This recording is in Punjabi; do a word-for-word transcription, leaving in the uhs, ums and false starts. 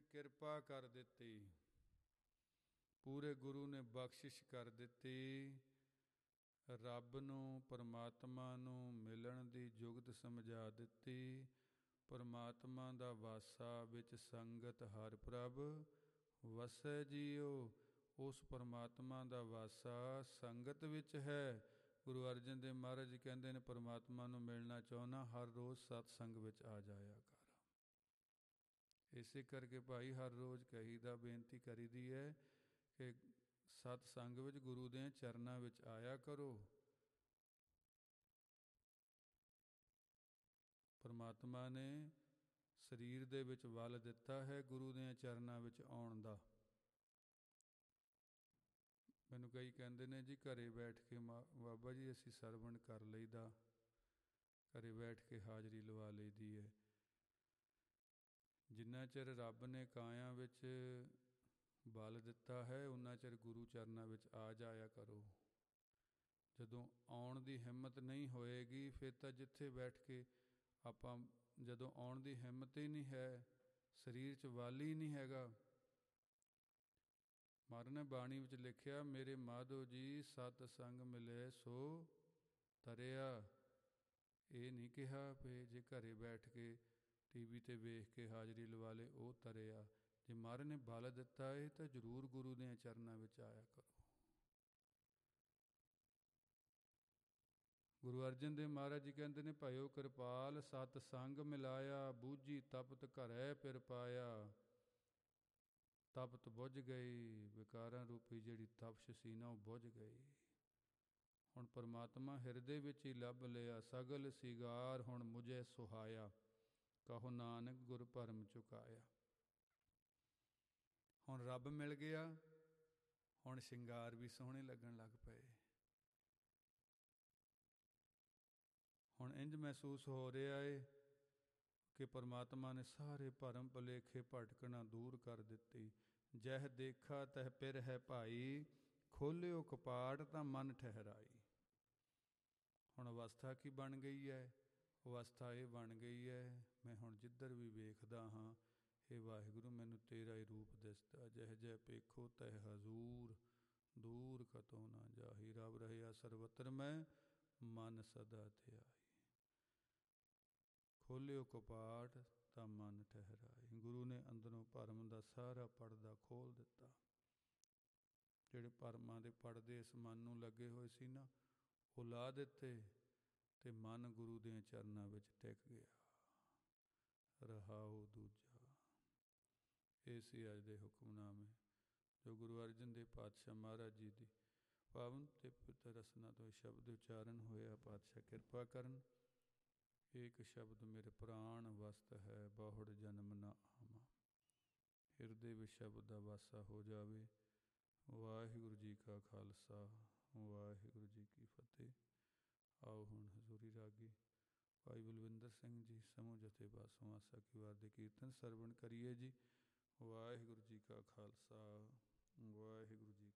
ਕਿਰਪਾ ਕਰ ਦਿੱਤੀ, ਪੂਰੇ ਗੁਰੂ ਨੇ ਬਖਸ਼ਿਸ਼ ਕਰ ਦਿੱਤੀ। ਰੱਬ ਨੂੰ, ਪਰਮਾਤਮਾ ਨੂੰ ਮਿਲਣ ਦੀ ਜੁਗਤ ਸਮਝਾ ਦਿੱਤੀ। ਪਰਮਾਤਮਾ ਦਾ ਵਾਸਾ ਵਿੱਚ ਸੰਗਤ ਹਰ ਪ੍ਰਭ ਵਸੈ ਜੀਓ। ਉਸ ਪਰਮਾਤਮਾ ਦਾ ਵਾਸਾ ਸੰਗਤ ਵਿੱਚ ਹੈ। ਗੁਰੂ ਅਰਜਨ ਦੇਵ ਮਹਾਰਾਜ ਜੀ ਕਹਿੰਦੇ ਨੇ, ਪਰਮਾਤਮਾ ਨੂੰ ਮਿਲਣਾ ਚਾਹੁੰਦਾ, ਹਰ ਰੋਜ਼ ਸਤਸੰਗ ਵਿੱਚ ਆ ਜਾਇਆ ਕਰ। ਇਸੇ ਕਰਕੇ ਭਾਈ ਹਰ ਰੋਜ਼ ਕਹੀਦਾ, ਬੇਨਤੀ ਕਰੀਦੀ ਹੈ ਕਿ ਸਤਸੰਗ ਵਿੱਚ ਗੁਰੂ ਦੇ ਚਰਨਾਂ ਵਿੱਚ ਆਇਆ ਕਰੋ। ਪਰਮਾਤਮਾ ਨੇ ਸਰੀਰ ਦੇ ਵਿੱਚ ਬਲ ਦਿੱਤਾ ਹੈ ਗੁਰੂ ਦੇ ਚਰਨਾਂ ਵਿੱਚ ਆਉਣ ਦਾ। ਮੈਨੂੰ ਕਈ ਕਹਿੰਦੇ ਨੇ ਜੀ ਘਰੇ ਬੈਠ ਕੇ ਮਾ ਬਾਬਾ ਜੀ ਅਸੀਂ ਸਰਵਣ ਕਰ ਲਈਦਾ, ਘਰੇ ਬੈਠ ਕੇ ਹਾਜ਼ਰੀ ਲਵਾ ਲਈਦੀ ਹੈ। ਜਿੰਨਾ ਚਿਰ ਰੱਬ ਨੇ ਕਾਇਆ ਵਿੱਚ ਬਲ ਦਿੱਤਾ ਹੈ, ਉਨਾ ਚਿਰ ਗੁਰੂ ਚਰਨਾਂ ਵਿੱਚ ਆ ਜਾਇਆ ਕਰੋ। ਜਦੋਂ ਆਉਣ ਦੀ ਹਿੰਮਤ ਨਹੀਂ ਹੋਏਗੀ, ਫਿਰ ਤਾਂ ਜਿੱਥੇ ਬੈਠ ਕੇ ਆਪਾਂ, ਜਦੋਂ ਆਉਣ ਦੀ ਹਿੰਮਤ ਹੀ ਨਹੀਂ ਹੈ, ਸਰੀਰ 'ਚ ਬਲ ਹੀ ਨਹੀਂ ਹੈਗਾ। ਮਹਾਰਾਜ ਨੇ ਬਾਣੀ ਵਿੱਚ ਲਿਖਿਆ, ਮੇਰੇ ਮਾਧੋ ਜੀ ਸਤ ਸੰਗ ਮਿਲੇ ਸੋ ਤਰਿਆ। ਇਹ ਨਹੀਂ ਕਿਹਾ ਵੀ ਜੇ ਘਰੇ ਬੈਠ ਕੇ ਟੀ ਵੀ 'ਤੇ ਵੇਖ ਕੇ ਹਾਜ਼ਰੀ ਲਵਾ ਲੇ ਉਹ ਤਰਿਆ। ਜੇ ਮਹਾਰਾਜ ਨੇ ਬਲ ਦਿੱਤਾ ਹੈ ਤਾਂ ਜ਼ਰੂਰ ਗੁਰੂ ਦੇ ਚਰਨਾਂ ਵਿੱਚ ਆਇਆ ਕਰੋ। ਗੁਰੂ ਅਰਜਨ ਦੇਵ ਮਹਾਰਾਜ ਜੀ ਕਹਿੰਦੇ ਨੇ, ਭਇਓ ਕਿਰਪਾਲ ਸਤ ਸੰਗ ਮਿਲਾਇਆ, ਬੂਝੀ ਤਪਤ ਘਰੈ ਫਿਰ ਪਾਇਆ। ਤਪਤ ਬੁੱਝ ਗਈ, ਵਿਕਾਰਾਂ ਰੂਪੀ ਜਿਹੜੀ ਤਪਸ਼ ਸੀ ਨਾ ਉਹ ਬੁੱਝ ਗਈ। ਹੁਣ ਪਰਮਾਤਮਾ ਹਿਰਦੇ ਵਿੱਚ ਹੀ ਲੱਭ ਲਿਆ, ਸਗਲ ਸਿਗਾਰ ਹੁਣ ਮੁਝੇ ਸੁਹਾਇਆ, ਕਹੋ ਨਾਨਕ ਗੁਰ ਭਰਮ ਚੁਕਾਇਆ। ਹੁਣ ਰੱਬ ਮਿਲ ਗਿਆ, ਹੁਣ ਸ਼ਿੰਗਾਰ ਵੀ ਸੋਹਣੇ ਲੱਗਣ ਲੱਗ ਪਏ। ਹੁਣ ਇੰਝ ਮਹਿਸੂਸ ਹੋ ਰਿਹਾ ਏ ਕਿ ਪਰਮਾਤਮਾ ਨੇ ਸਾਰੇ ਭਰਮ ਭੁਲੇਖੇ ਭਟਕਣਾ ਦੂਰ ਕਰ ਦਿੱਤੀ। ਜਹ ਦੇਖਾ ਤਹ ਪਿਰ ਹੈ ਭਾਈ, ਖੋਲਿਓ ਕਪਾਟ ਤਾਂ ਮਨ ਠਹਿਰਾਈ। ਹੁਣ ਅਵਸਥਾ ਕੀ ਬਣ ਗਈ ਹੈ? ਅਵਸਥਾ ਇਹ ਬਣ ਗਈ ਹੈ, ਮੈਂ ਹੁਣ ਜਿੱਧਰ ਵੀ ਵੇਖਦਾ ਹਾਂ, ਹੇ ਵਾਹਿਗੁਰੂ ਮੈਨੂੰ ਤੇਰਾ ਹੀ ਰੂਪ ਦਿਸਦਾ। ਜਹ ਜਹ ਪੇਖੋ ਤਹ ਹਜ਼ੂਰ, ਦੂਰ ਕਤੋਂ ਨਾ ਜਾਹੀ। ਰੱਬ ਰਹਿਆ ਸਰਬਤਰ ਮੈਂ, ਮਨ ਸਦਾ ਧਿਆਈ। ਖੋਲਿਓ ਕਪਾਟ ਤਾਂ ਮਨ ਠਹਿਰਾਈ। ਗੁਰੂ ਨੇ ਅੰਦਰੋਂ ਭਰਮ ਦਾ ਸਾਰਾ ਪਰਦਾ ਖੋਲ੍ਹ ਦਿੱਤਾ। ਜਿਹੜੇ ਭਰਮਾਂ ਦੇ ਪਰਦੇ ਇਸ ਮਨ ਨੂੰ ਲੱਗੇ ਹੋਏ ਸੀ ਨਾ, ਉਹ ਲਾ ਦਿੱਤੇ ਅਤੇ ਮਨ ਗੁਰੂ ਦੇ ਚਰਨਾਂ ਵਿੱਚ ਟਿਕ ਗਿਆ। ਰਹਾਉ ਦੂਜਾ। ਇਹ ਸੀ ਅੱਜ ਦੇ ਹੁਕਮਨਾਮੇ ਜੋ ਗੁਰੂ ਅਰਜਨ ਦੇਵ ਪਾਤਸ਼ਾਹ ਮਹਾਰਾਜ ਜੀ ਦੀ ਪਾਵਨ ਅਤੇ ਪਵਿੱਤਰ ਰਸਨਾ ਤੋਂ ਸ਼ਬਦ ਉਚਾਰਨ ਹੋਇਆ। ਪਾਤਸ਼ਾਹ ਕਿਰਪਾ ਕਰਨ। ਏਕ ਸ਼ਬਦ ਮੇਰੇ ਪ੍ਰਾਣ ਵਸਤ ਹੈ, ਬਹੁੜ ਜਨਮ ਨਾ ਆਵਾਂ। ਹਿਰਦੇ ਵਿੱਚ ਸ਼ਬਦ ਦਾ ਵਾਸਾ ਹੋ ਜਾਵੇ। ਵਾਹਿਗੁਰੂ ਜੀ ਕਾ ਖਾਲਸਾ, ਵਾਹਿਗੁਰੂ ਜੀ ਕੀ ਫਤਿਹ। ਆਓ ਹੁਣ ਹਜ਼ੂਰੀ ਰਾਗੀ ਭਾਈ ਬਲਵਿੰਦਰ ਸਿੰਘ ਜੀ ਸਮੂਹ ਜਥੇ ਬਾਸੋਂ ਆਸਾ ਕੀ ਵਾਰ ਦੇ ਕੀਰਤਨ ਸਰਵਣ ਕਰੀਏ ਜੀ। ਵਾਹਿਗੁਰੂ ਜੀ ਕਾ ਖਾਲਸਾ, ਵਾਹਿਗੁਰੂ ਜੀ